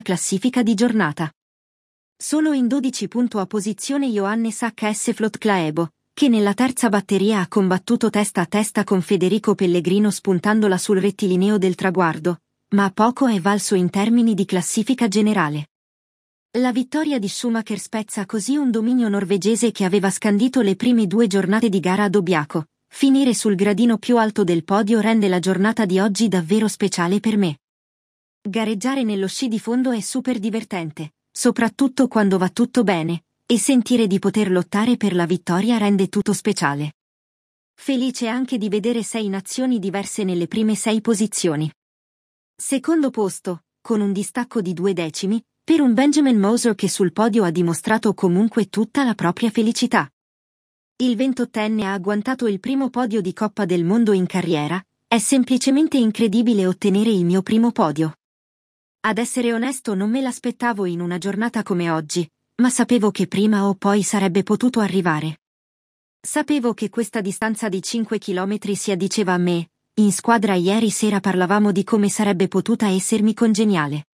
classifica di giornata. Solo in 12 punti a posizione Johannes H.S. Flot-Klæbo, che nella terza batteria ha combattuto testa a testa con Federico Pellegrino spuntandola sul rettilineo del traguardo, ma a poco è valso in termini di classifica generale. La vittoria di Schumacher spezza così un dominio norvegese che aveva scandito le prime 2 giornate di gara a Dobbiaco. Finire sul gradino più alto del podio rende la giornata di oggi davvero speciale per me. Gareggiare nello sci di fondo è super divertente, soprattutto quando va tutto bene, e sentire di poter lottare per la vittoria rende tutto speciale. Felice anche di vedere 6 nazioni diverse nelle prime 6 posizioni. Secondo posto, con un distacco di 2 decimi, per un Benjamin Moser che sul podio ha dimostrato comunque tutta la propria felicità. Il 28enne ha agguantato il primo podio di Coppa del Mondo in carriera, è semplicemente incredibile ottenere il mio primo podio. Ad essere onesto non me l'aspettavo in una giornata come oggi, ma sapevo che prima o poi sarebbe potuto arrivare. Sapevo che questa distanza di 5 chilometri si addiceva a me, in squadra ieri sera parlavamo di come sarebbe potuta essermi congeniale.